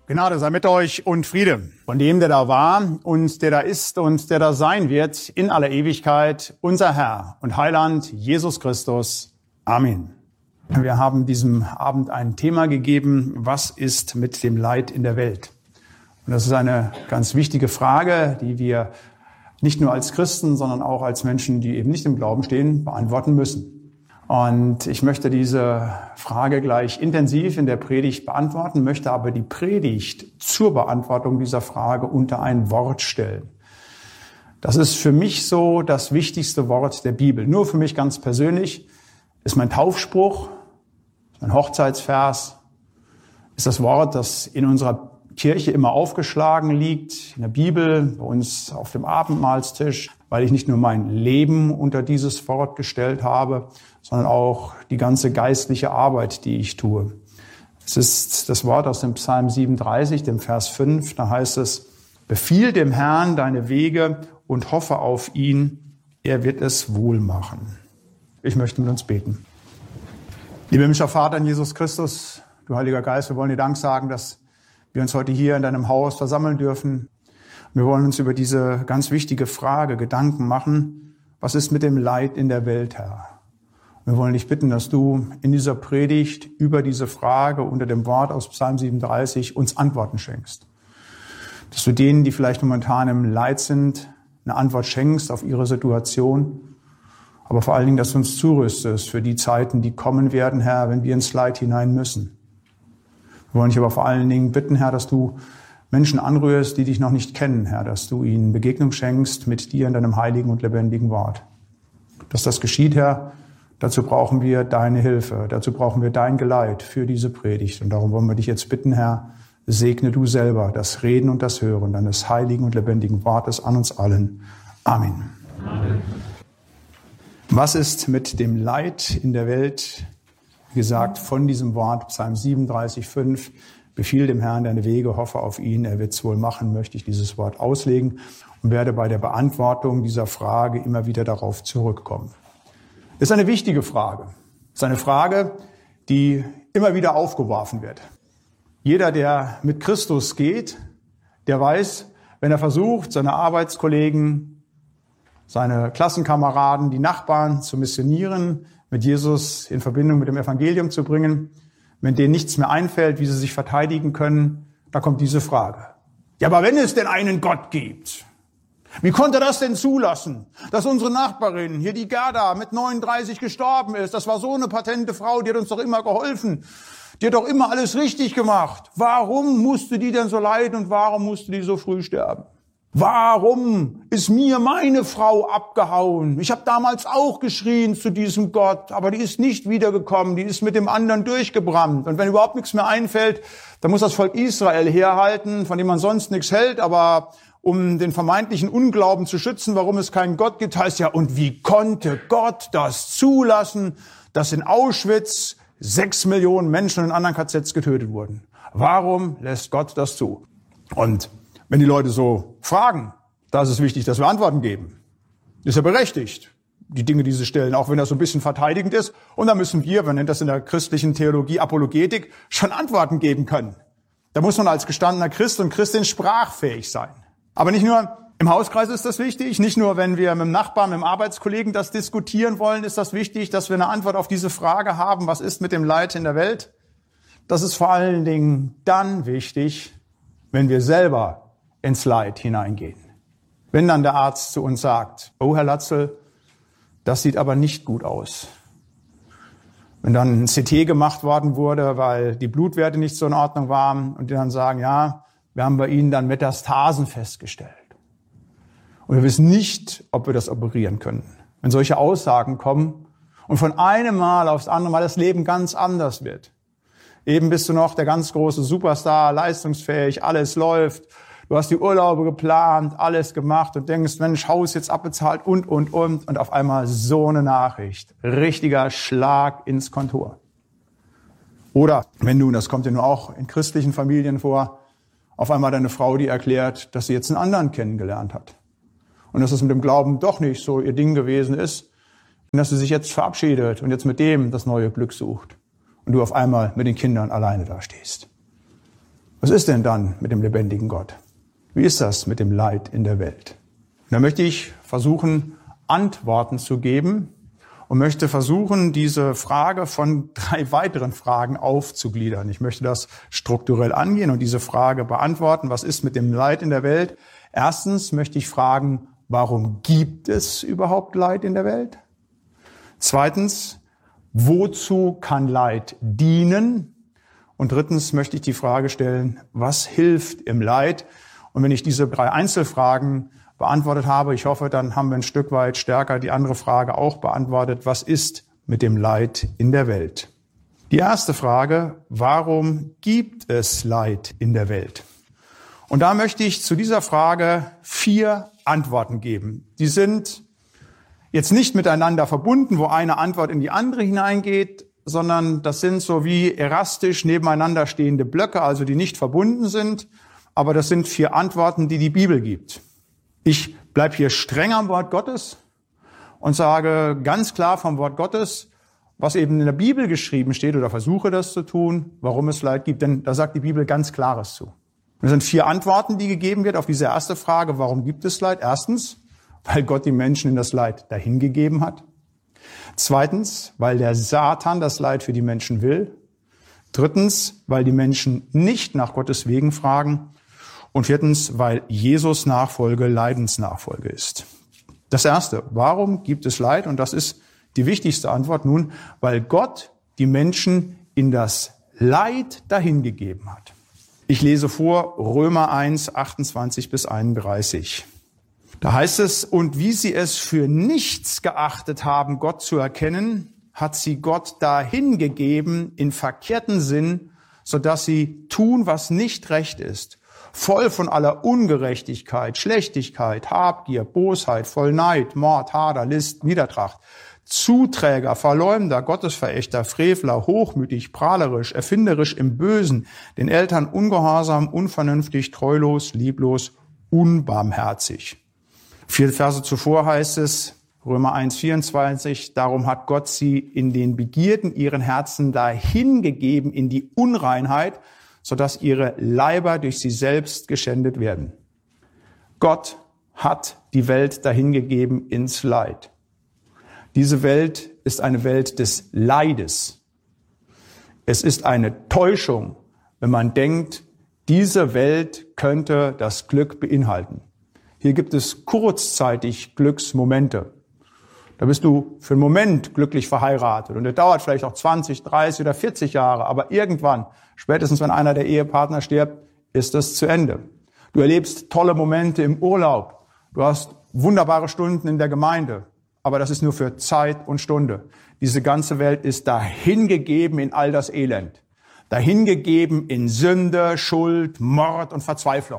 Gnade sei mit euch und Friede von dem, der da war und der da ist und der da sein wird in aller Ewigkeit, unser Herr und Heiland Jesus Christus. Amen. Wir haben diesem Abend ein Thema gegeben: Was ist mit dem Leid in der Welt? Und das ist eine ganz wichtige Frage, die wir nicht nur als Christen, sondern auch als Menschen, die eben nicht im Glauben stehen, beantworten müssen. Und ich möchte diese Frage gleich intensiv in der Predigt beantworten, möchte aber die Predigt zur Beantwortung dieser Frage unter ein Wort stellen. Das ist für mich so das wichtigste Wort der Bibel. Nur für mich ganz persönlich ist mein Taufspruch, mein Hochzeitsvers, ist das Wort, das in unserer Kirche immer aufgeschlagen liegt, in der Bibel, bei uns auf dem Abendmahlstisch, weil ich nicht nur mein Leben unter dieses Wort gestellt habe, sondern auch die ganze geistliche Arbeit, die ich tue. Es ist das Wort aus dem Psalm 37, dem Vers 5, da heißt es: Befiehl dem Herrn deine Wege und hoffe auf ihn, er wird es wohl machen. Ich möchte mit uns beten. Lieber himmlischer Vater in Jesus Christus, du Heiliger Geist, wir wollen dir Dank sagen, dass wir uns heute hier in deinem Haus versammeln dürfen. Wir wollen uns über diese ganz wichtige Frage Gedanken machen: Was ist mit dem Leid in der Welt, Herr? Wir wollen dich bitten, dass du in dieser Predigt über diese Frage unter dem Wort aus Psalm 37 uns Antworten schenkst. Dass du denen, die vielleicht momentan im Leid sind, eine Antwort schenkst auf ihre Situation. Aber vor allen Dingen, dass du uns zurüstest für die Zeiten, die kommen werden, Herr, wenn wir ins Leid hinein müssen. Wir wollen dich aber vor allen Dingen bitten, Herr, dass du Menschen anrührst, die dich noch nicht kennen, Herr, dass du ihnen Begegnung schenkst mit dir in deinem heiligen und lebendigen Wort. Dass das geschieht, Herr, dazu brauchen wir deine Hilfe, dazu brauchen wir dein Geleit für diese Predigt. Und darum wollen wir dich jetzt bitten, Herr, segne du selber das Reden und das Hören deines heiligen und lebendigen Wortes an uns allen. Amen. Amen. Was ist mit dem Leid in der Welt? Wie gesagt, von diesem Wort, Psalm 37, 5, befiehl dem Herrn deine Wege, hoffe auf ihn, er wird's wohl machen, möchte ich dieses Wort auslegen und werde bei der Beantwortung dieser Frage immer wieder darauf zurückkommen. Das ist eine wichtige Frage. Das ist eine Frage, die immer wieder aufgeworfen wird. Jeder, der mit Christus geht, der weiß, wenn er versucht, seine Arbeitskollegen, seine Klassenkameraden, die Nachbarn zu missionieren, mit Jesus in Verbindung mit dem Evangelium zu bringen, wenn denen nichts mehr einfällt, wie sie sich verteidigen können, da kommt diese Frage. Ja, aber wenn es denn einen Gott gibt, wie konnte er das denn zulassen, dass unsere Nachbarin, hier die Gerda, mit 39 gestorben ist? Das war so eine patente Frau, die hat uns doch immer geholfen. Die hat doch immer alles richtig gemacht. Warum musste die denn so leiden und warum musste die so früh sterben? Warum ist mir meine Frau abgehauen? Ich habe damals auch geschrien zu diesem Gott, aber die ist nicht wiedergekommen, die ist mit dem anderen durchgebrannt. Und wenn überhaupt nichts mehr einfällt, dann muss das Volk Israel herhalten, von dem man sonst nichts hält, aber um den vermeintlichen Unglauben zu schützen, warum es keinen Gott gibt, heißt ja, und wie konnte Gott das zulassen, dass in Auschwitz 6 Millionen Menschen in anderen KZs getötet wurden? Warum lässt Gott das zu? Und wenn die Leute so fragen, da ist es wichtig, dass wir Antworten geben. Ist ja berechtigt, die Dinge, die sie stellen, auch wenn das so ein bisschen verteidigend ist. Und da müssen wir nennt das in der christlichen Theologie Apologetik, schon Antworten geben können. Da muss man als gestandener Christ und Christin sprachfähig sein. Aber nicht nur im Hauskreis ist das wichtig, nicht nur wenn wir mit dem Nachbarn, mit dem Arbeitskollegen das diskutieren wollen, ist das wichtig, dass wir eine Antwort auf diese Frage haben, was ist mit dem Leid in der Welt? Das ist vor allen Dingen dann wichtig, wenn wir selber ins Leid hineingehen. Wenn dann der Arzt zu uns sagt, oh Herr Latzel, das sieht aber nicht gut aus. Wenn dann ein CT gemacht worden wurde, weil die Blutwerte nicht so in Ordnung waren und die dann sagen, ja, wir haben bei Ihnen dann Metastasen festgestellt. Und wir wissen nicht, ob wir das operieren können. Wenn solche Aussagen kommen und von einem Mal aufs andere Mal das Leben ganz anders wird. Eben bist du noch der ganz große Superstar, leistungsfähig, alles läuft. Du hast die Urlaube geplant, alles gemacht und denkst, Mensch, Haus jetzt abbezahlt und. Und auf einmal so eine Nachricht. Richtiger Schlag ins Kontor. Oder wenn du, das kommt ja nur auch in christlichen Familien vor, auf einmal deine Frau, die erklärt, dass sie jetzt einen anderen kennengelernt hat. Und dass es mit dem Glauben doch nicht so ihr Ding gewesen ist. Und dass sie sich jetzt verabschiedet und jetzt mit dem das neue Glück sucht. Und du auf einmal mit den Kindern alleine dastehst. Was ist denn dann mit dem lebendigen Gott? Wie ist das mit dem Leid in der Welt? Und da möchte ich versuchen, Antworten zu geben und möchte versuchen, diese Frage von 3 weiteren Fragen aufzugliedern. Ich möchte das strukturell angehen und diese Frage beantworten. Was ist mit dem Leid in der Welt? Erstens möchte ich fragen, warum gibt es überhaupt Leid in der Welt? Zweitens, wozu kann Leid dienen? Und drittens möchte ich die Frage stellen, was hilft im Leid? Und wenn ich diese 3 Einzelfragen beantwortet habe, ich hoffe, dann haben wir ein Stück weit stärker die andere Frage auch beantwortet, was ist mit dem Leid in der Welt? Die erste Frage, warum gibt es Leid in der Welt? Und da möchte ich zu dieser Frage 4 Antworten geben. Die sind jetzt nicht miteinander verbunden, wo eine Antwort in die andere hineingeht, sondern das sind so wie erastisch nebeneinander stehende Blöcke, also die nicht verbunden sind. Aber das sind 4 Antworten, die die Bibel gibt. Ich bleibe hier streng am Wort Gottes und sage ganz klar vom Wort Gottes, was eben in der Bibel geschrieben steht oder versuche das zu tun, warum es Leid gibt. Denn da sagt die Bibel ganz Klares zu. Und das sind 4 Antworten, die gegeben wird auf diese erste Frage, warum gibt es Leid? Erstens, weil Gott die Menschen in das Leid dahingegeben hat. Zweitens, weil der Satan das Leid für die Menschen will. Drittens, weil die Menschen nicht nach Gottes Wegen fragen. Und viertens, weil Jesus Nachfolge Leidensnachfolge ist. Das Erste, warum gibt es Leid? Und das ist die wichtigste Antwort nun, weil Gott die Menschen in das Leid dahingegeben hat. Ich lese vor Römer 1, 28 bis 31. Da heißt es, und wie sie es für nichts geachtet haben, Gott zu erkennen, hat sie Gott dahingegeben in verkehrten Sinn, sodass sie tun, was nicht recht ist. Voll von aller Ungerechtigkeit, Schlechtigkeit, Habgier, Bosheit, voll Neid, Mord, Hader, List, Niedertracht. Zuträger, Verleumder, Gottesverächter, Frevler, hochmütig, prahlerisch, erfinderisch im Bösen, den Eltern ungehorsam, unvernünftig, treulos, lieblos, unbarmherzig. 4 Verse zuvor heißt es, Römer 1, 24, darum hat Gott sie in den Begierden ihren Herzen dahingegeben in die Unreinheit, sodass ihre Leiber durch sie selbst geschändet werden. Gott hat die Welt dahingegeben ins Leid. Diese Welt ist eine Welt des Leides. Es ist eine Täuschung, wenn man denkt, diese Welt könnte das Glück beinhalten. Hier gibt es kurzzeitig Glücksmomente. Da bist du für einen Moment glücklich verheiratet und der dauert vielleicht auch 20, 30 oder 40 Jahre, aber irgendwann, spätestens wenn einer der Ehepartner stirbt, ist das zu Ende. Du erlebst tolle Momente im Urlaub, du hast wunderbare Stunden in der Gemeinde, aber das ist nur für Zeit und Stunde. Diese ganze Welt ist dahingegeben in all das Elend, dahingegeben in Sünde, Schuld, Mord und Verzweiflung.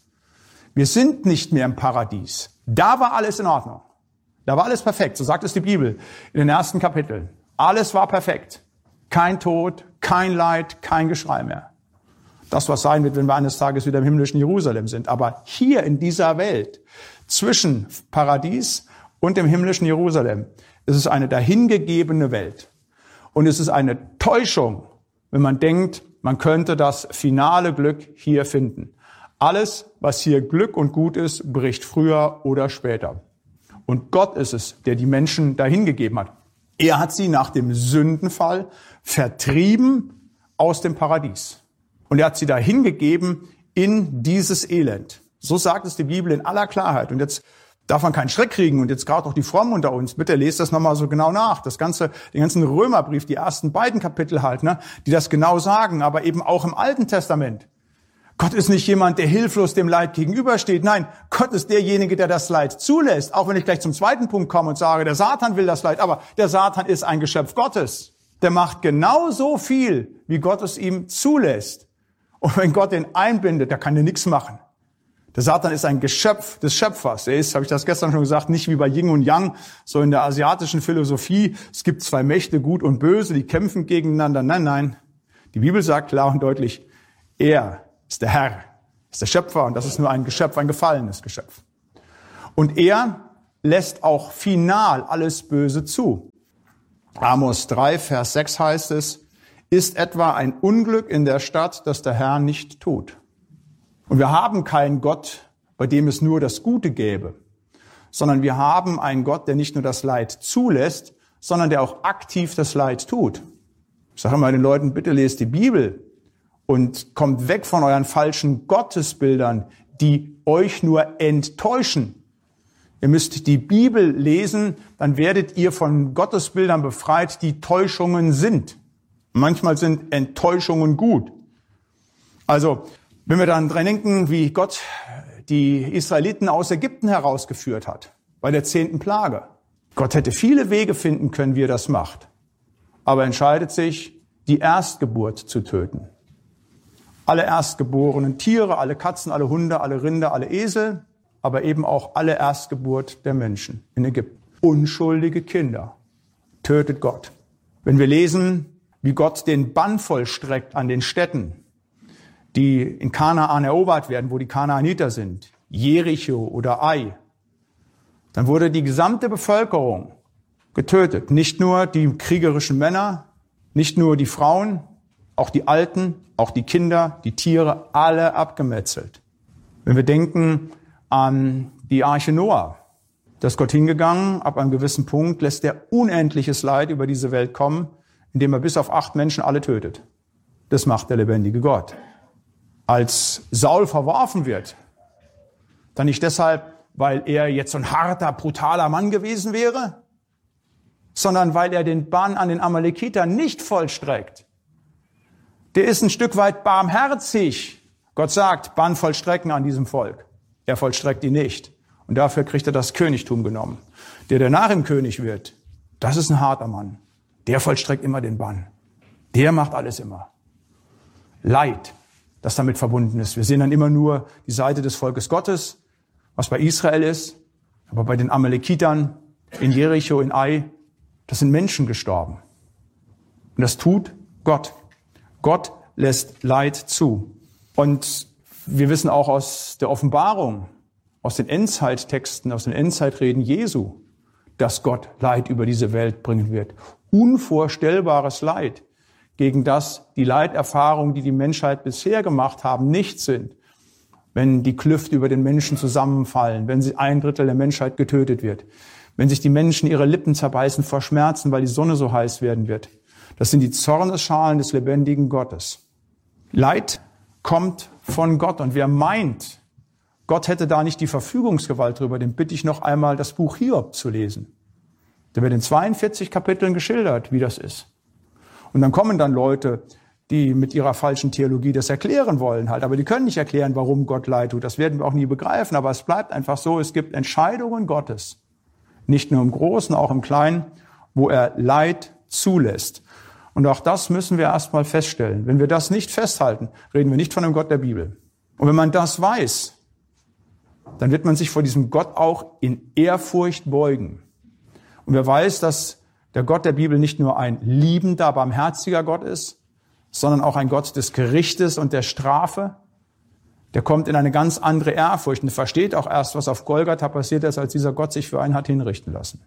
Wir sind nicht mehr im Paradies. Da war alles in Ordnung. Da war alles perfekt, so sagt es die Bibel in den ersten Kapiteln. Alles war perfekt. Kein Tod, kein Leid, kein Geschrei mehr. Das, was sein wird, wenn wir eines Tages wieder im himmlischen Jerusalem sind. Aber hier in dieser Welt, zwischen Paradies und dem himmlischen Jerusalem, ist es eine dahingegebene Welt. Und es ist eine Täuschung, wenn man denkt, man könnte das finale Glück hier finden. Alles, was hier Glück und gut ist, bricht früher oder später. Und Gott ist es, der die Menschen dahingegeben hat. Er hat sie nach dem Sündenfall vertrieben aus dem Paradies. Und er hat sie dahingegeben in dieses Elend. So sagt es die Bibel in aller Klarheit. Und jetzt darf man keinen Schreck kriegen. Und jetzt gerade auch die Frommen unter uns. Bitte lest das nochmal so genau nach. Den ganzen Römerbrief, die ersten beiden Kapitel halt, die das genau sagen. Aber eben auch im Alten Testament. Gott ist nicht jemand, der hilflos dem Leid gegenübersteht. Nein, Gott ist derjenige, der das Leid zulässt. Auch wenn ich gleich zum zweiten Punkt komme und sage, der Satan will das Leid. Aber der Satan ist ein Geschöpf Gottes. Der macht genauso viel, wie Gott es ihm zulässt. Und wenn Gott ihn einbindet, der kann dir nichts machen. Der Satan ist ein Geschöpf des Schöpfers. Er ist, habe ich das gestern schon gesagt, nicht wie bei Yin und Yang, so in der asiatischen Philosophie. Es gibt 2 Mächte, Gut und Böse, die kämpfen gegeneinander. Nein, nein. Die Bibel sagt klar und deutlich, er ist der Herr, ist der Schöpfer und das ist nur ein Geschöpf, ein gefallenes Geschöpf. Und er lässt auch final alles Böse zu. Amos 3, Vers 6 heißt es, Ist etwa ein Unglück in der Stadt, das der Herr nicht tut? Und wir haben keinen Gott, bei dem es nur das Gute gäbe, sondern wir haben einen Gott, der nicht nur das Leid zulässt, sondern der auch aktiv das Leid tut. Ich sage immer den Leuten, bitte lest die Bibel und kommt weg von euren falschen Gottesbildern, die euch nur enttäuschen. Ihr müsst die Bibel lesen, dann werdet ihr von Gottesbildern befreit, die Täuschungen sind. Manchmal sind Enttäuschungen gut. Also, wenn wir dann dran denken, wie Gott die Israeliten aus Ägypten herausgeführt hat, bei der 10. Plage. Gott hätte viele Wege finden können, wie er das macht. Aber er entscheidet sich, die Erstgeburt zu töten. Alle erstgeborenen Tiere, alle Katzen, alle Hunde, alle Rinder, alle Esel, aber eben auch alle Erstgeburt der Menschen in Ägypten. Unschuldige Kinder tötet Gott. Wenn wir lesen, wie Gott den Bann vollstreckt an den Städten, die in Kanaan erobert werden, wo die Kanaaniter sind, Jericho oder Ai, dann wurde die gesamte Bevölkerung getötet. Nicht nur die kriegerischen Männer, nicht nur die Frauen, auch die Alten, auch die Kinder, die Tiere, alle abgemetzelt. Wenn wir denken an die Arche Noah, da ist Gott hingegangen, ab einem gewissen Punkt lässt er unendliches Leid über diese Welt kommen, indem er bis auf 8 Menschen alle tötet. Das macht der lebendige Gott. Als Saul verworfen wird, dann nicht deshalb, weil er jetzt so ein harter, brutaler Mann gewesen wäre, sondern weil er den Bann an den Amalekitern nicht vollstreckt. Der ist ein Stück weit barmherzig. Gott sagt, Bann vollstrecken an diesem Volk. Er vollstreckt ihn nicht. Und dafür kriegt er das Königtum genommen. Der nach ihm König wird, das ist ein harter Mann. Der vollstreckt immer den Bann. Der macht alles immer. Leid, das damit verbunden ist. Wir sehen dann immer nur die Seite des Volkes Gottes, was bei Israel ist. Aber bei den Amalekitern, in Jericho, in Ai, das sind Menschen gestorben. Und das tut Gott. Gott lässt Leid zu. Und wir wissen auch aus der Offenbarung, aus den Endzeittexten, aus den Endzeitreden Jesu, dass Gott Leid über diese Welt bringen wird. Unvorstellbares Leid, gegen das die Leiterfahrungen, die die Menschheit bisher gemacht haben, nicht sind. Wenn die Klüfte über den Menschen zusammenfallen, wenn 1/3 der Menschheit getötet wird, wenn sich die Menschen ihre Lippen zerbeißen vor Schmerzen, weil die Sonne so heiß werden wird. Das sind die Zornesschalen des lebendigen Gottes. Leid kommt von Gott. Und wer meint, Gott hätte da nicht die Verfügungsgewalt drüber, den bitte ich noch einmal, das Buch Hiob zu lesen. Da wird in 42 Kapiteln geschildert, wie das ist. Und dann kommen dann Leute, die mit ihrer falschen Theologie das erklären wollen halt. Aber die können nicht erklären, warum Gott Leid tut. Das werden wir auch nie begreifen. Aber es bleibt einfach so, es gibt Entscheidungen Gottes. Nicht nur im Großen, auch im Kleinen, wo er Leid zulässt. Und auch das müssen wir erstmal feststellen. Wenn wir das nicht festhalten, reden wir nicht von einem Gott der Bibel. Und wenn man das weiß, dann wird man sich vor diesem Gott auch in Ehrfurcht beugen. Und wer weiß, dass der Gott der Bibel nicht nur ein liebender, barmherziger Gott ist, sondern auch ein Gott des Gerichtes und der Strafe, der kommt in eine ganz andere Ehrfurcht und versteht auch erst, was auf Golgatha passiert ist, als dieser Gott sich für einen hat hinrichten lassen.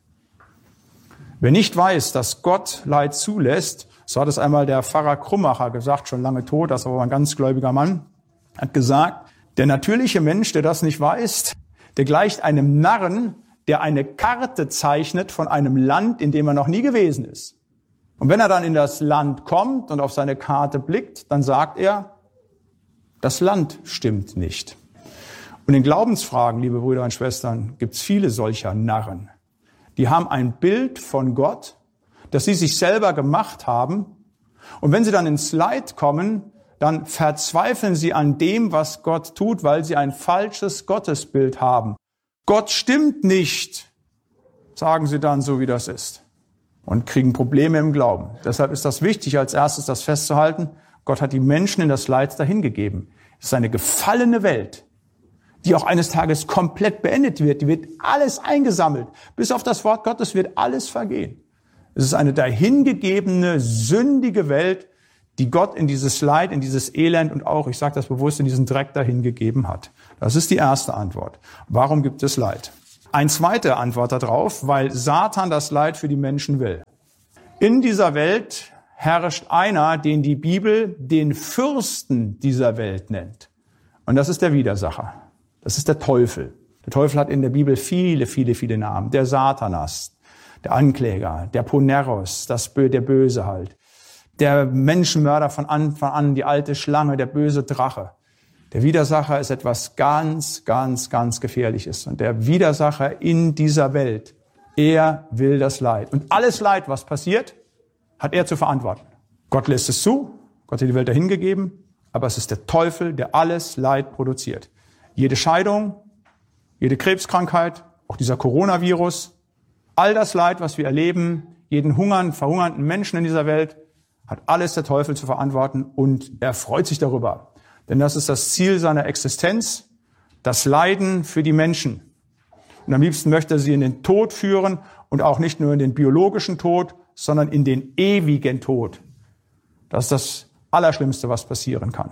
Wer nicht weiß, dass Gott Leid zulässt, so hat es einmal der Pfarrer Krummacher gesagt, schon lange tot, das war aber ein ganz gläubiger Mann, hat gesagt, der natürliche Mensch, der das nicht weiß, der gleicht einem Narren, der eine Karte zeichnet von einem Land, in dem er noch nie gewesen ist. Und wenn er dann in das Land kommt und auf seine Karte blickt, dann sagt er, das Land stimmt nicht. Und in Glaubensfragen, liebe Brüder und Schwestern, gibt es viele solcher Narren. Die haben ein Bild von Gott, das sie sich selber gemacht haben. Und wenn sie dann ins Leid kommen, dann verzweifeln sie an dem, was Gott tut, weil sie ein falsches Gottesbild haben. Gott stimmt nicht, sagen sie dann, so wie das ist. Und kriegen Probleme im Glauben. Deshalb ist das wichtig, als erstes das festzuhalten. Gott hat die Menschen in das Leid dahingegeben. Es ist eine gefallene Welt, die auch eines Tages komplett beendet wird. Die wird alles eingesammelt. Bis auf das Wort Gottes wird alles vergehen. Es ist eine dahingegebene, sündige Welt, die Gott in dieses Leid, in dieses Elend und auch, ich sage das bewusst, in diesen Dreck dahingegeben hat. Das ist die erste Antwort. Warum gibt es Leid? Eine zweite Antwort darauf, weil Satan das Leid für die Menschen will. In dieser Welt herrscht einer, den die Bibel den Fürsten dieser Welt nennt. Und das ist der Widersacher. Das ist der Teufel. Der Teufel hat in der Bibel viele, viele, viele Namen. Der Satanas, der Ankläger, der Poneros, der Böse halt. Der Menschenmörder von Anfang an, die alte Schlange, der böse Drache. Der Widersacher ist etwas ganz, ganz, ganz Gefährliches. Und der Widersacher in dieser Welt, er will das Leid. Und alles Leid, was passiert, hat er zu verantworten. Gott lässt es zu, Gott hat die Welt dahin gegeben, aber es ist der Teufel, der alles Leid produziert. Jede Scheidung, jede Krebskrankheit, auch dieser Coronavirus, all das Leid, was wir erleben, jeden verhungernden Menschen in dieser Welt, hat alles der Teufel zu verantworten und er freut sich darüber. Denn das ist das Ziel seiner Existenz, das Leiden für die Menschen. Und am liebsten möchte er sie in den Tod führen und auch nicht nur in den biologischen Tod, sondern in den ewigen Tod. Das ist das Allerschlimmste, was passieren kann.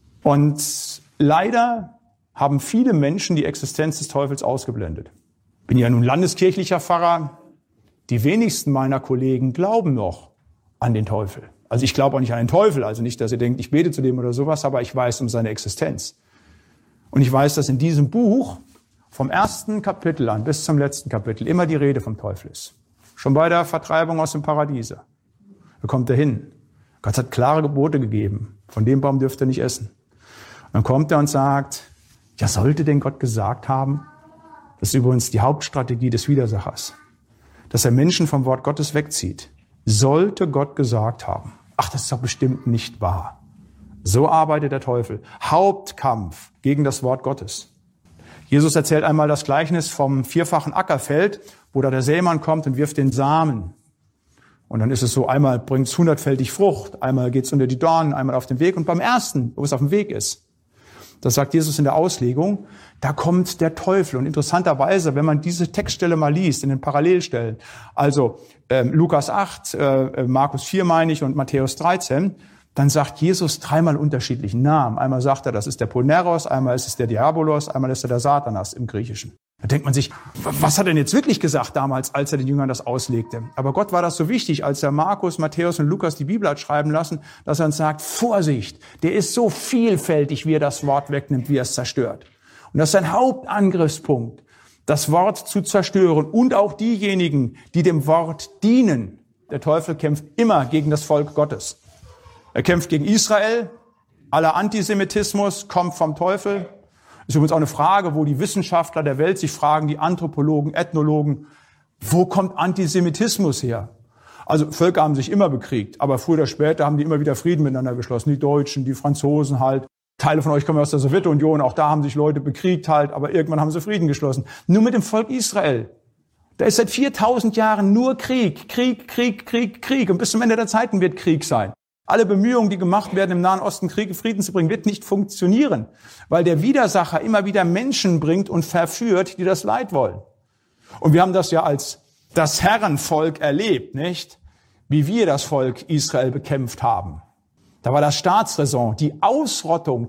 Und leider haben viele Menschen die Existenz des Teufels ausgeblendet. Ich bin ja nun landeskirchlicher Pfarrer. Die wenigsten meiner Kollegen glauben noch an den Teufel. Also ich glaube auch nicht an den Teufel, also nicht, dass ihr denkt, ich bete zu dem oder sowas, aber ich weiß um seine Existenz. Und ich weiß, dass in diesem Buch vom ersten Kapitel an bis zum letzten Kapitel immer die Rede vom Teufel ist. Schon bei der Vertreibung aus dem Paradiese. Da kommt er hin. Gott hat klare Gebote gegeben. Von dem Baum dürft ihr nicht essen. Und dann kommt er und sagt, ja, sollte denn Gott gesagt haben? Das ist übrigens die Hauptstrategie des Widersachers. Dass er Menschen vom Wort Gottes wegzieht. Sollte Gott gesagt haben. Ach, das ist doch bestimmt nicht wahr. So arbeitet der Teufel. Hauptkampf gegen das Wort Gottes. Jesus erzählt einmal das Gleichnis vom vierfachen Ackerfeld, wo da der Sämann kommt und wirft den Samen. Und dann ist es so, einmal bringt es 100-fältig Frucht, einmal geht es unter die Dornen, einmal auf den Weg. Und beim ersten, wo es auf dem Weg ist, das sagt Jesus in der Auslegung, da kommt der Teufel. Und interessanterweise, wenn man diese Textstelle mal liest, in den Parallelstellen, also Lukas 8, Markus 4 meine ich und Matthäus 13, dann sagt Jesus dreimal unterschiedlichen Namen. Einmal sagt er, das ist der Poneros, einmal ist es der Diabolos, einmal ist er der Satanas im Griechischen. Da denkt man sich, was hat er denn jetzt wirklich gesagt damals, als er den Jüngern das auslegte? Aber Gott war das so wichtig, als er Markus, Matthäus und Lukas die Bibel hat schreiben lassen, dass er uns sagt, Vorsicht, der ist so vielfältig, wie er das Wort wegnimmt, wie er es zerstört. Und das ist sein Hauptangriffspunkt, das Wort zu zerstören und auch diejenigen, die dem Wort dienen. Der Teufel kämpft immer gegen das Volk Gottes. Er kämpft gegen Israel. Aller Antisemitismus kommt vom Teufel. Ist übrigens auch eine Frage, wo die Wissenschaftler der Welt sich fragen, die Anthropologen, Ethnologen, wo kommt Antisemitismus her? Also Völker haben sich immer bekriegt, aber früher oder später haben die immer wieder Frieden miteinander geschlossen. Die Deutschen, die Franzosen halt. Teile von euch kommen aus der Sowjetunion, auch da haben sich Leute bekriegt halt, aber irgendwann haben sie Frieden geschlossen. Nur mit dem Volk Israel. Da ist seit 4000 Jahren nur Krieg, Krieg, Krieg, Krieg, Krieg. Und bis zum Ende der Zeiten wird Krieg sein. Alle Bemühungen, die gemacht werden, im Nahen Osten Frieden zu bringen, wird nicht funktionieren, weil der Widersacher immer wieder Menschen bringt und verführt, die das Leid wollen. Und wir haben das ja als das Herrenvolk erlebt, nicht? Wie wir das Volk Israel bekämpft haben. Da war das Staatsräson, die Ausrottung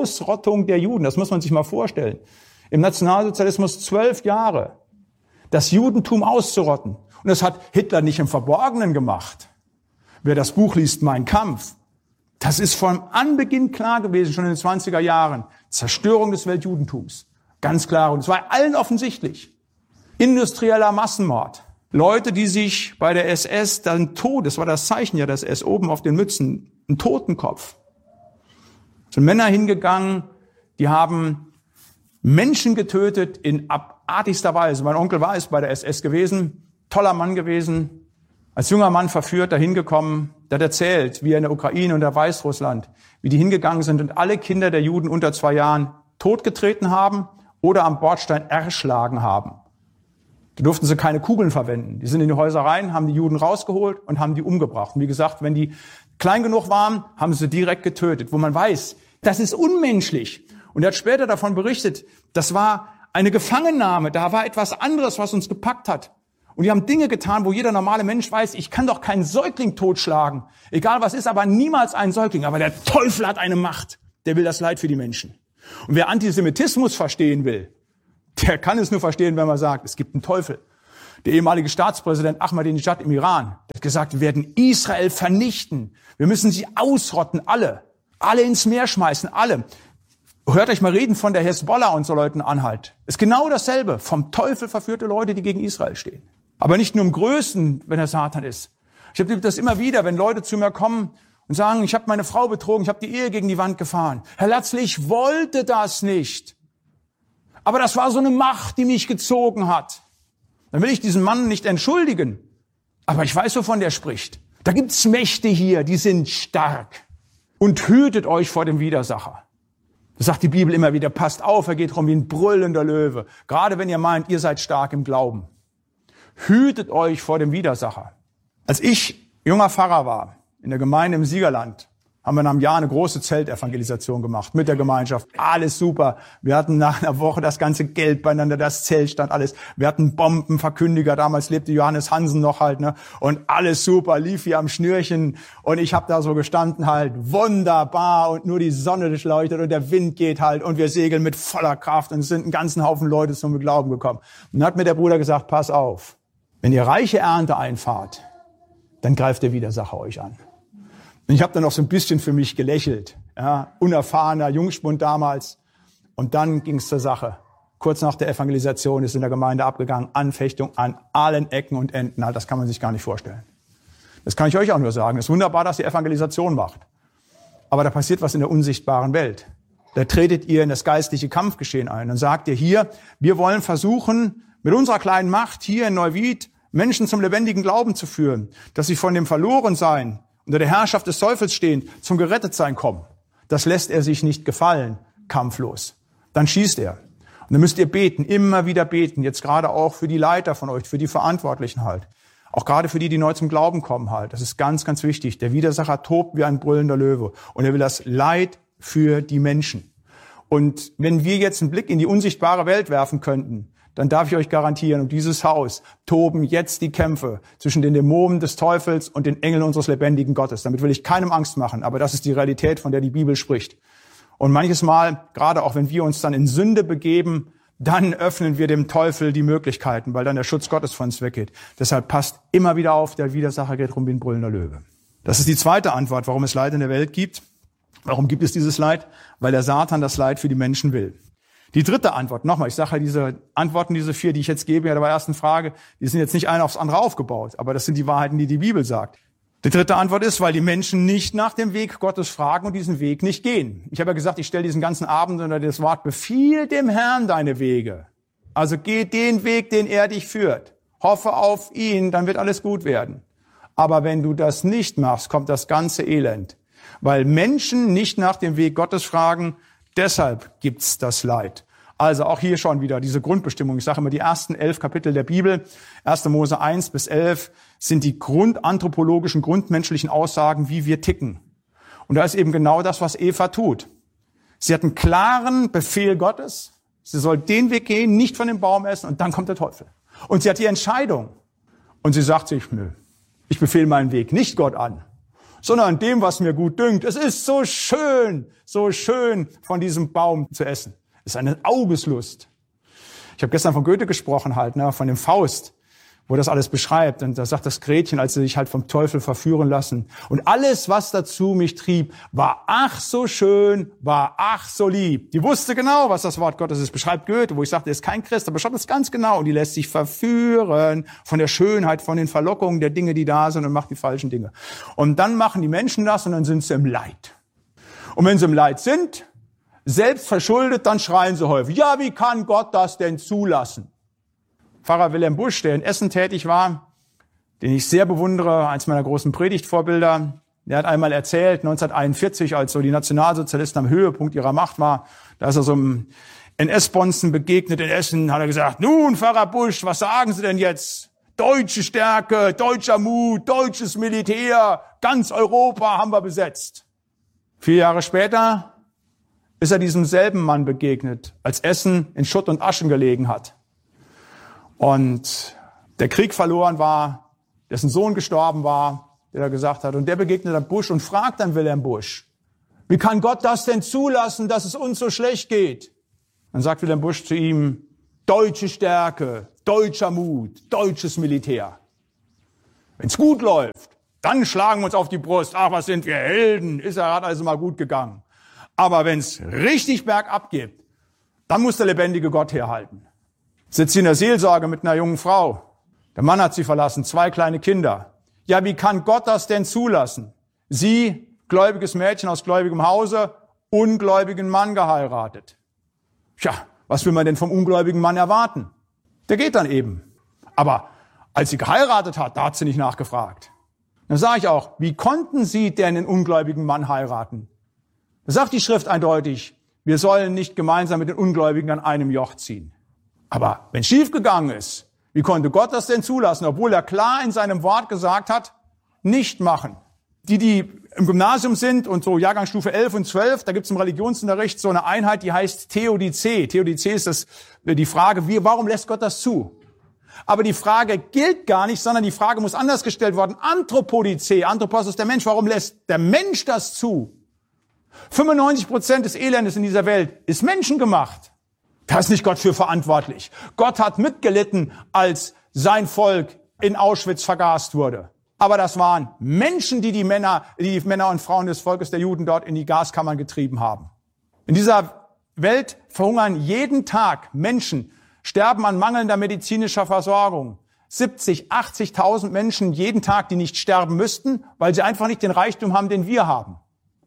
der Juden, das muss man sich mal vorstellen. Im Nationalsozialismus 12 Jahre, das Judentum auszurotten. Und das hat Hitler nicht im Verborgenen gemacht. Wer das Buch liest, Mein Kampf, das ist von Anbeginn klar gewesen, schon in den 20er Jahren. Zerstörung des Weltjudentums. Ganz klar. Und es war allen offensichtlich. Industrieller Massenmord. Leute, die sich bei der SS dann das war das Zeichen ja der SS, oben auf den Mützen, ein Totenkopf. Es sind Männer hingegangen, die haben Menschen getötet in abartigster Weise. Mein Onkel war es bei der SS gewesen, toller Mann gewesen, als junger Mann verführt, dahin gekommen, der hat erzählt, wie er in der Ukraine und der Weißrussland, wie die hingegangen sind und alle Kinder der Juden unter 2 Jahren totgetreten haben oder am Bordstein erschlagen haben. Da durften sie keine Kugeln verwenden. Die sind in die Häuser rein, haben die Juden rausgeholt und haben die umgebracht. Und wie gesagt, wenn die klein genug waren, haben sie direkt getötet, wo man weiß, das ist unmenschlich. Und er hat später davon berichtet, das war eine Gefangennahme, da war etwas anderes, was uns gepackt hat. Und die haben Dinge getan, wo jeder normale Mensch weiß, ich kann doch keinen Säugling totschlagen. Egal was ist, aber niemals einen Säugling. Aber der Teufel hat eine Macht. Der will das Leid für die Menschen. Und wer Antisemitismus verstehen will, der kann es nur verstehen, wenn man sagt, es gibt einen Teufel. Der ehemalige Staatspräsident Ahmadinejad im Iran, hat gesagt, wir werden Israel vernichten. Wir müssen sie ausrotten, alle. Alle ins Meer schmeißen, alle. Hört euch mal reden von der Hezbollah und so Leuten an halt. Ist genau dasselbe. Vom Teufel verführte Leute, die gegen Israel stehen. Aber nicht nur im Größten, wenn er Satan ist. Ich habe das immer wieder, wenn Leute zu mir kommen und sagen, ich habe meine Frau betrogen, ich habe die Ehe gegen die Wand gefahren. Herr Latzli, ich wollte das nicht. Aber das war so eine Macht, die mich gezogen hat. Dann will ich diesen Mann nicht entschuldigen. Aber ich weiß, wovon der spricht. Da gibt's Mächte hier, die sind stark. Und hütet euch vor dem Widersacher. Das sagt die Bibel immer wieder, passt auf, er geht rum wie ein brüllender Löwe. Gerade wenn ihr meint, ihr seid stark im Glauben. Hütet euch vor dem Widersacher. Als ich junger Pfarrer war, in der Gemeinde im Siegerland, haben wir nach einem Jahr eine große Zeltevangelisation gemacht mit der Gemeinschaft. Alles super. Wir hatten nach einer Woche das ganze Geld beieinander, das Zelt stand alles. Wir hatten Bombenverkündiger, damals lebte Johannes Hansen noch halt, ne? Und alles super, lief hier am Schnürchen. Und ich habe da so gestanden halt, wunderbar. Und nur die Sonne durchleuchtet und der Wind geht halt. Und wir segeln mit voller Kraft. Und es sind einen ganzen Haufen Leute zum Glauben gekommen. Und dann hat mir der Bruder gesagt, pass auf, wenn ihr reiche Ernte einfahrt, dann greift der Widersacher euch an. Und ich habe dann noch so ein bisschen für mich gelächelt, ja, unerfahrener Jungspund damals. Und dann ging es zur Sache. Kurz nach der Evangelisation ist in der Gemeinde abgegangen, Anfechtung an allen Ecken und Enden. Halt, das kann man sich gar nicht vorstellen. Das kann ich euch auch nur sagen. Es ist wunderbar, dass ihr Evangelisation macht. Aber da passiert was in der unsichtbaren Welt. Da tretet ihr in das geistliche Kampfgeschehen ein. Dann sagt ihr hier, wir wollen versuchen, mit unserer kleinen Macht hier in Neuwied Menschen zum lebendigen Glauben zu führen, dass sie von dem Verlorensein unter der Herrschaft des Teufels stehend, zum Gerettetsein kommen. Das lässt er sich nicht gefallen, kampflos. Dann schießt er. Und dann müsst ihr beten, immer wieder beten, jetzt gerade auch für die Leiter von euch, für die Verantwortlichen halt. Auch gerade für die, die neu zum Glauben kommen halt. Das ist ganz, ganz wichtig. Der Widersacher tobt wie ein brüllender Löwe. Und er will das Leid für die Menschen. Und wenn wir jetzt einen Blick in die unsichtbare Welt werfen könnten, dann darf ich euch garantieren, um dieses Haus toben jetzt die Kämpfe zwischen den Dämonen des Teufels und den Engeln unseres lebendigen Gottes. Damit will ich keinem Angst machen, aber das ist die Realität, von der die Bibel spricht. Und manches Mal, gerade auch wenn wir uns dann in Sünde begeben, dann öffnen wir dem Teufel die Möglichkeiten, weil dann der Schutz Gottes von uns weggeht. Deshalb passt immer wieder auf, der Widersacher geht rum wie ein brüllender Löwe. Das ist die zweite Antwort, warum es Leid in der Welt gibt. Warum gibt es dieses Leid? Weil der Satan das Leid für die Menschen will. Die dritte Antwort, nochmal, ich sage ja, diese Antworten, diese 4, die ich jetzt gebe, ja, bei der ersten Frage, die sind jetzt nicht eine aufs andere aufgebaut, aber das sind die Wahrheiten, die die Bibel sagt. Die dritte Antwort ist, weil die Menschen nicht nach dem Weg Gottes fragen und diesen Weg nicht gehen. Ich habe ja gesagt, ich stelle diesen ganzen Abend unter das Wort, befiehl dem Herrn deine Wege. Also geh den Weg, den er dich führt. Hoffe auf ihn, dann wird alles gut werden. Aber wenn du das nicht machst, kommt das ganze Elend. Weil Menschen nicht nach dem Weg Gottes fragen, deshalb gibt's das Leid. Also auch hier schon wieder diese Grundbestimmung. Ich sage immer, die ersten 11 Kapitel der Bibel, 1. Mose 1 bis 11, sind die grundanthropologischen, grundmenschlichen Aussagen, wie wir ticken. Und da ist eben genau das, was Eva tut. Sie hat einen klaren Befehl Gottes. Sie soll den Weg gehen, nicht von dem Baum essen, und dann kommt der Teufel. Und sie hat die Entscheidung. Und sie sagt sich, nö, ich befehle meinen Weg nicht Gott an, sondern dem, was mir gut dünkt. Es ist so schön von diesem Baum zu essen. Es ist eine Augeslust. Ich habe gestern von Goethe gesprochen halt, ne, von dem Faust, wo das alles beschreibt. Und da sagt das Gretchen, als sie sich halt vom Teufel verführen lassen. Und alles, was dazu mich trieb, war ach so schön, war ach so lieb. Die wusste genau, was das Wort Gottes ist. Beschreibt Goethe, wo ich sagte, er ist kein Christ, aber beschreibt es ganz genau. Und die lässt sich verführen von der Schönheit, von den Verlockungen der Dinge, die da sind, und macht die falschen Dinge. Und dann machen die Menschen das und dann sind sie im Leid. Und wenn sie im Leid sind, selbst verschuldet, dann schreien sie häufig, ja, wie kann Gott das denn zulassen? Pfarrer Wilhelm Busch, der in Essen tätig war, den ich sehr bewundere, eins meiner großen Predigtvorbilder, der hat einmal erzählt, 1941, als so die Nationalsozialisten am Höhepunkt ihrer Macht war, da ist er so einem NS-Bonzen begegnet in Essen, hat er gesagt, nun, Pfarrer Busch, was sagen Sie denn jetzt? Deutsche Stärke, deutscher Mut, deutsches Militär, ganz Europa haben wir besetzt. 4 Jahre später ist er diesem selben Mann begegnet, als Essen in Schutt und Aschen gelegen hat. Und der Krieg verloren war, dessen Sohn gestorben war, der da gesagt hat. Und der begegnet dann Busch und fragt dann Wilhelm Busch, wie kann Gott das denn zulassen, dass es uns so schlecht geht? Dann sagt Wilhelm Busch zu ihm, deutsche Stärke, deutscher Mut, deutsches Militär. Wenn's gut läuft, dann schlagen wir uns auf die Brust. Ach, was sind wir Helden, ist ja gerade also mal gut gegangen. Aber wenn's richtig bergab geht, dann muss der lebendige Gott herhalten. Sitzt sie in der Seelsorge mit einer jungen Frau. Der Mann hat sie verlassen, 2 kleine Kinder. Ja, wie kann Gott das denn zulassen? Sie, gläubiges Mädchen aus gläubigem Hause, ungläubigen Mann geheiratet. Tja, was will man denn vom ungläubigen Mann erwarten? Der geht dann eben. Aber als sie geheiratet hat, da hat sie nicht nachgefragt. Dann sage ich auch, wie konnten Sie denn einen ungläubigen Mann heiraten? Da sagt die Schrift eindeutig, wir sollen nicht gemeinsam mit den Ungläubigen an einem Joch ziehen. Aber wenn es schiefgegangen ist, wie konnte Gott das denn zulassen, obwohl er klar in seinem Wort gesagt hat, nicht machen. Die im Gymnasium sind und so Jahrgangsstufe 11 und 12, da gibt es im Religionsunterricht so eine Einheit, die heißt Theodizee. Theodizee ist die Frage, warum lässt Gott das zu? Aber die Frage gilt gar nicht, sondern die Frage muss anders gestellt werden. Anthropodizee, Anthropos ist der Mensch. Warum lässt der Mensch das zu? 95% des Elendes in dieser Welt ist menschengemacht. Da ist nicht Gott für verantwortlich. Gott hat mitgelitten, als sein Volk in Auschwitz vergast wurde. Aber das waren Menschen, die Männer und Frauen des Volkes der Juden dort in die Gaskammern getrieben haben. In dieser Welt verhungern jeden Tag Menschen, sterben an mangelnder medizinischer Versorgung. 70, 80.000 Menschen jeden Tag, die nicht sterben müssten, weil sie einfach nicht den Reichtum haben, den wir haben.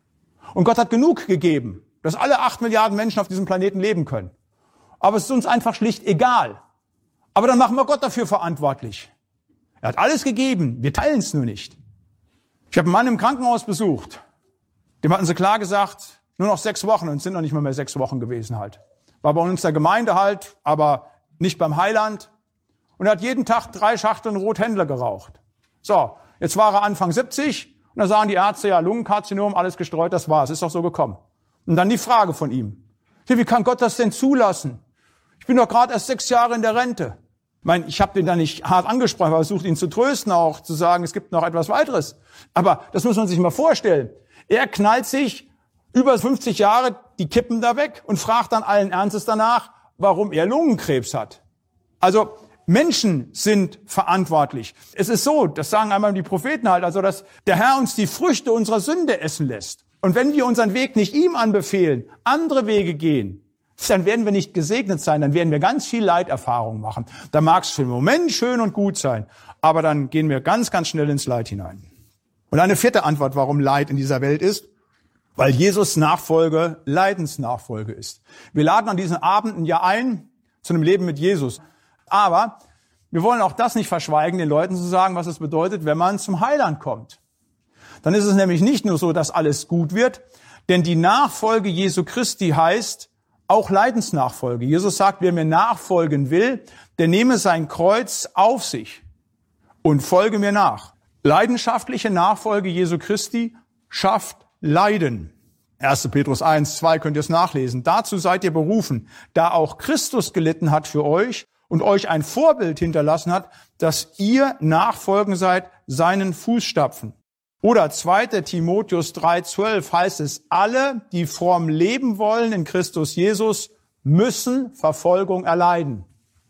Und Gott hat genug gegeben, dass alle 8 Milliarden Menschen auf diesem Planeten leben können. Aber es ist uns einfach schlicht egal. Aber dann machen wir Gott dafür verantwortlich. Er hat alles gegeben, wir teilen es nur nicht. Ich habe einen Mann im Krankenhaus besucht. Dem hatten sie klar gesagt, nur noch 6 Wochen und es sind noch nicht mal mehr 6 Wochen gewesen halt. War bei uns der Gemeinde halt, aber nicht beim Heiland. Und er hat jeden Tag 3 Schachteln Rothändler geraucht. So, jetzt war er Anfang 70 und da sagen die Ärzte, ja, Lungenkarzinom, alles gestreut, das war's, ist doch so gekommen. Und dann die Frage von ihm. Wie kann Gott das denn zulassen? Ich bin doch gerade erst 6 Jahre in der Rente. Ich habe den da nicht hart angesprochen, aber versucht ihn zu trösten, auch zu sagen, es gibt noch etwas weiteres. Aber das muss man sich mal vorstellen. Er knallt sich über 50 Jahre die Kippen da weg und fragt dann allen Ernstes danach, warum er Lungenkrebs hat. Also Menschen sind verantwortlich. Es ist so, das sagen einmal die Propheten halt, also dass der Herr uns die Früchte unserer Sünde essen lässt. Und wenn wir unseren Weg nicht ihm anbefehlen, andere Wege gehen, dann werden wir nicht gesegnet sein, dann werden wir ganz viel Leiterfahrung machen. Da mag es für den Moment schön und gut sein, aber dann gehen wir ganz, ganz schnell ins Leid hinein. Und eine 4. Antwort, warum Leid in dieser Welt ist, weil Jesus Nachfolge Leidensnachfolge ist. Wir laden an diesen Abenden ja ein zu einem Leben mit Jesus. Aber wir wollen auch das nicht verschweigen, den Leuten zu sagen, was es bedeutet, wenn man zum Heiland kommt. Dann ist es nämlich nicht nur so, dass alles gut wird, denn die Nachfolge Jesu Christi heißt auch Leidensnachfolge. Jesus sagt, wer mir nachfolgen will, der nehme sein Kreuz auf sich und folge mir nach. Leidenschaftliche Nachfolge Jesu Christi schafft Leiden. 1. Petrus 1, 2 könnt ihr es nachlesen. Dazu seid ihr berufen, da auch Christus gelitten hat für euch und euch ein Vorbild hinterlassen hat, dass ihr nachfolgen seid seinen Fußstapfen. Oder 2. Timotheus 3,12 heißt es, alle, die fromm leben wollen in Christus Jesus, müssen Verfolgung erleiden.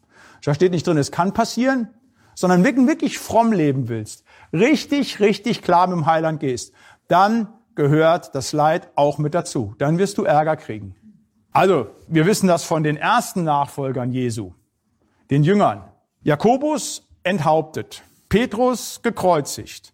Da steht nicht drin, es kann passieren, sondern wenn du wirklich fromm leben willst, richtig klar mit dem Heiland gehst, dann gehört das Leid auch mit dazu. Dann wirst du Ärger kriegen. Also, wir wissen das von den ersten Nachfolgern Jesu, den Jüngern. Jakobus enthauptet, Petrus gekreuzigt,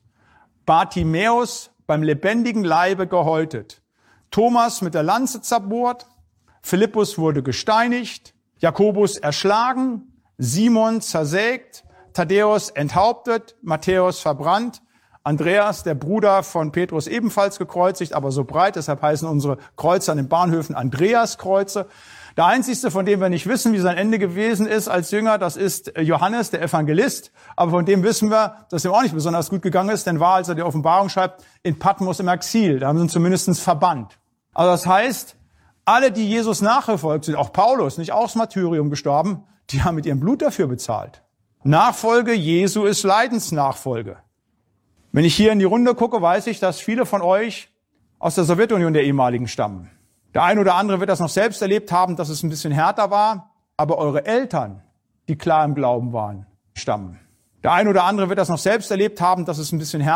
Bartimäus beim lebendigen Leibe gehäutet, Thomas mit der Lanze zerbohrt, Philippus wurde gesteinigt, Jakobus erschlagen, Simon zersägt, Thaddäus enthauptet, Matthäus verbrannt, Andreas, der Bruder von Petrus, ebenfalls gekreuzigt, aber so breit, deshalb heißen unsere Kreuze an den Bahnhöfen Andreaskreuze. Der einzigste, von dem wir nicht wissen, wie sein Ende gewesen ist als Jünger, das ist Johannes, der Evangelist. Aber von dem wissen wir, dass ihm auch nicht besonders gut gegangen ist, denn war, als er die Offenbarung schreibt, in Patmos im Exil. Da haben sie ihn zumindest verbannt. Also das heißt, alle, die Jesus nachgefolgt sind, auch Paulus, nicht auch das Martyrium gestorben, die haben mit ihrem Blut dafür bezahlt. Nachfolge Jesu ist Leidensnachfolge. Wenn ich hier in die Runde gucke, weiß ich, dass viele von euch aus der Sowjetunion der ehemaligen stammen. Der eine oder andere wird das noch selbst erlebt haben, dass es ein bisschen härter war, aber eure Eltern, die klar im Glauben waren, stammen. Der eine oder andere wird das noch selbst erlebt haben, dass es ein bisschen